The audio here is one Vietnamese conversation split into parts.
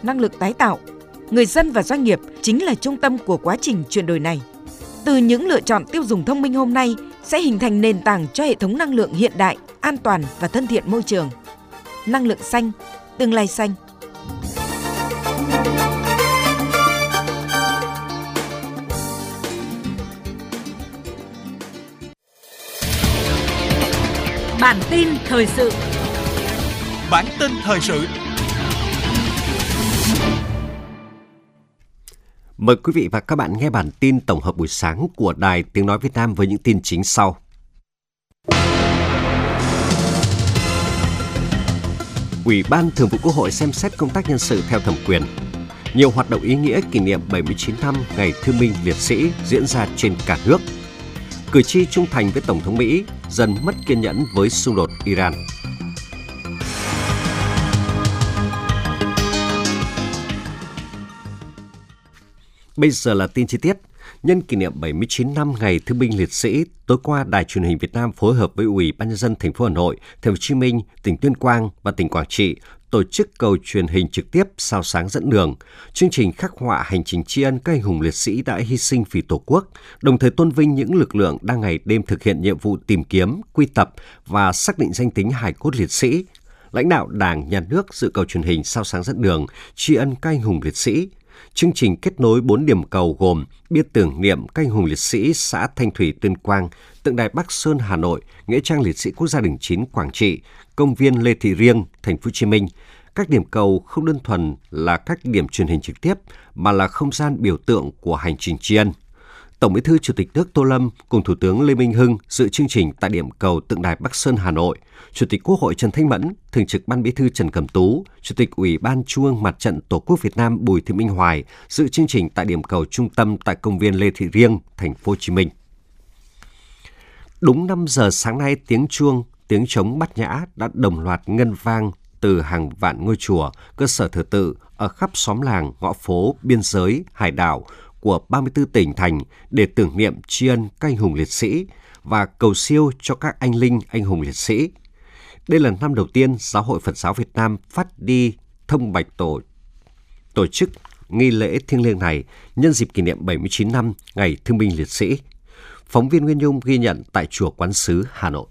năng lượng tái tạo. Người dân và doanh nghiệp chính là trung tâm của quá trình chuyển đổi này. Từ những lựa chọn tiêu dùng thông minh hôm nay sẽ hình thành nền tảng cho hệ thống năng lượng hiện đại, an toàn và thân thiện môi trường. Năng lượng xanh, tương lai xanh. Bản tin thời sự. Bản tin thời sự. Mời quý vị và các bạn nghe bản tin tổng hợp buổi sáng của Đài Tiếng nói Việt Nam với những tin chính sau. Ủy ban Thường vụ Quốc hội xem xét công tác nhân sự theo thẩm quyền. Nhiều hoạt động ý nghĩa kỷ niệm 79 năm Ngày Thương binh Liệt sĩ diễn ra trên cả nước. Cử tri trung thành với Tổng thống Mỹ, dần mất kiên nhẫn với xung đột Iran. Bây giờ là tin chi tiết. Nhân kỷ niệm 79 năm Ngày Thương binh Liệt sĩ, tối qua Đài Truyền hình Việt Nam phối hợp với Ủy ban nhân dân thành phố Hà Nội, Thành phố Hồ Chí Minh, tỉnh Tuyên Quang và tỉnh Quảng Trị tổ chức cầu truyền hình trực tiếp Sao sáng dẫn đường. Chương trình khắc họa hành trình tri ân các anh hùng liệt sĩ đã hy sinh vì Tổ quốc, đồng thời tôn vinh những lực lượng đang ngày đêm thực hiện nhiệm vụ tìm kiếm, quy tập và xác định danh tính hài cốt liệt sĩ. Lãnh đạo Đảng, Nhà nước dự cầu truyền hình Sao sáng dẫn đường tri ân các anh hùng liệt sĩ. Chương trình kết nối 4 điểm cầu gồm bia tưởng niệm các anh hùng liệt sĩ xã Thanh Thủy, Tuyên Quang, tượng đài Bắc Sơn, Hà Nội, nghĩa trang liệt sĩ quốc gia đường 9, Quảng Trị, công viên Lê Thị Riêng, Thành phố Hồ Chí Minh. Các điểm cầu không đơn thuần là các điểm truyền hình trực tiếp mà là không gian biểu tượng của hành trình tri ân. Tổng Bí thư Chủ tịch nước Tô Lâm cùng Thủ tướng Lê Minh Hưng dự chương trình tại điểm cầu tượng đài Bắc Sơn, Hà Nội. Chủ tịch Quốc hội Trần Thanh Mẫn, Thường trực Ban Bí thư Trần Cẩm Tú, Chủ tịch Ủy ban Trung ương Mặt trận Tổ quốc Việt Nam Bùi Thị Minh Hoài dự chương trình tại điểm cầu trung tâm tại công viên Lê Thị Riêng, Thành phố Hồ Chí Minh. Đúng 5 giờ sáng nay, tiếng chuông, tiếng trống Bát Nhã đã đồng loạt ngân vang từ hàng vạn ngôi chùa, cơ sở thờ tự ở khắp xóm làng, ngõ phố, biên giới, hải đảo của 34 tỉnh thành để tưởng niệm tri ân các anh hùng liệt sĩ và cầu siêu cho các anh linh anh hùng liệt sĩ. Đây là năm đầu tiên Giáo hội Phật giáo Việt Nam phát đi thông bạch tổ chức nghi lễ thiêng liêng này nhân dịp kỷ niệm 79 năm Ngày Thương binh Liệt sĩ. Phóng viên Nguyên Nhung ghi nhận tại Chùa Quán Sứ, Hà Nội.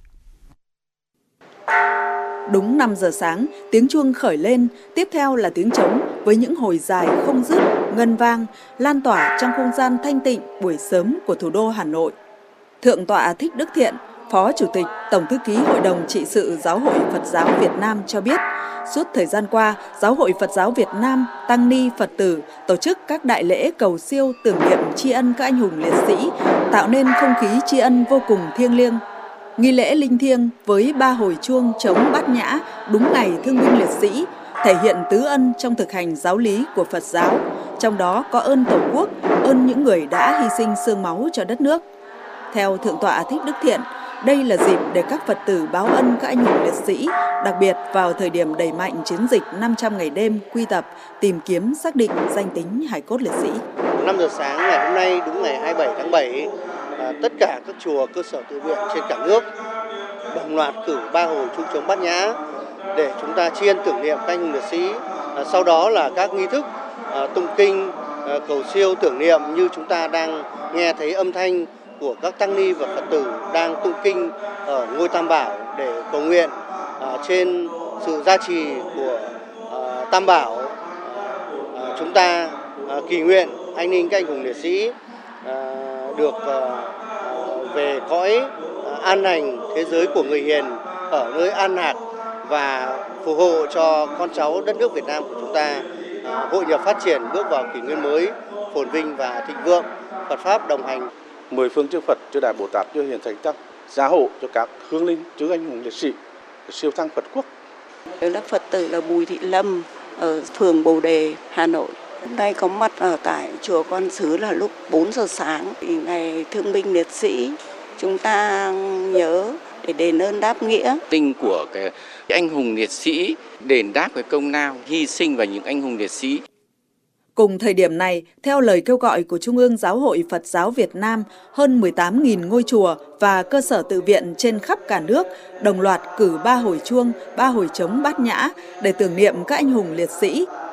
Đúng 5 giờ sáng, tiếng chuông khởi lên, tiếp theo là tiếng trống với những hồi dài không dứt, ngân vang, lan tỏa trong không gian thanh tịnh buổi sớm của thủ đô Hà Nội. Thượng tọa Thích Đức Thiện, Phó Chủ tịch, Tổng thư ký Hội đồng Trị sự Giáo hội Phật giáo Việt Nam cho biết, suốt thời gian qua, Giáo hội Phật giáo Việt Nam, tăng ni Phật tử tổ chức các đại lễ cầu siêu tưởng niệm tri ân các anh hùng liệt sĩ, tạo nên không khí tri ân vô cùng thiêng liêng. Nghi lễ linh thiêng với 3 hồi chuông trống Bát Nhã đúng ngày Thương binh Liệt sĩ thể hiện tứ ân trong thực hành giáo lý của Phật giáo, trong đó có ơn Tổ quốc, ơn những người đã hy sinh xương máu cho đất nước. Theo Thượng tọa Thích Đức Thiện, đây là dịp để các Phật tử báo ân các anh hùng liệt sĩ, đặc biệt vào thời điểm đẩy mạnh chiến dịch 500 ngày đêm quy tập, tìm kiếm xác định danh tính hài cốt liệt sĩ. 5 giờ sáng ngày hôm nay, đúng ngày 27 tháng 7, tất cả các chùa cơ sở tự viện trên cả nước đồng loạt cử 3 hồi chuông trống Bát Nhã để chúng ta tri ân tưởng niệm các anh hùng liệt sĩ. Sau đó là các nghi thức tụng kinh, cầu siêu tưởng niệm như chúng ta đang nghe thấy âm thanh của các tăng ni và Phật tử đang tụng kinh ở ngôi Tam Bảo để cầu nguyện trên sự gia trì của Tam Bảo. Chúng ta kỳ nguyện an ninh các anh hùng liệt sĩ được về cõi an lành thế giới của người hiền ở nơi an lạc và phù hộ cho con cháu đất nước Việt Nam của chúng ta hội nhập phát triển, bước vào kỷ nguyên mới phồn vinh và thịnh vượng. Phật pháp đồng hành. 10 phương chư Phật, chư Đại Bồ Tát, chư Hiền Thánh Tăng gia hộ cho các hương linh, chư anh hùng liệt sĩ siêu thăng Phật quốc. Là Phật tử là Bùi Thị Lâm ở phường Bồ Đề, Hà Nội. Hôm nay có mặt ở tại chùa Quán Sứ là lúc 4 giờ sáng. Ngày Thương binh Liệt sĩ chúng ta nhớ để đền ơn đáp nghĩa. Tình của cái anh hùng liệt sĩ, đền đáp cái công lao hy sinh và những anh hùng liệt sĩ. Cùng thời điểm này, theo lời kêu gọi của Trung ương Giáo hội Phật giáo Việt Nam, hơn 18.000 ngôi chùa và cơ sở tự viện trên khắp cả nước đồng loạt cử 3 hồi chuông, 3 hồi trống Bát Nhã để tưởng niệm các anh hùng liệt sĩ.